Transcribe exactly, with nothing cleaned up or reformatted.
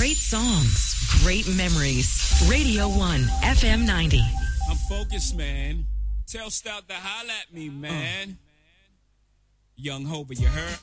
Great songs, great memories. Radio one, F M ninety. I'm focused, man. Tell Stout to holla at me, man. Uh. Young Hova, you heard?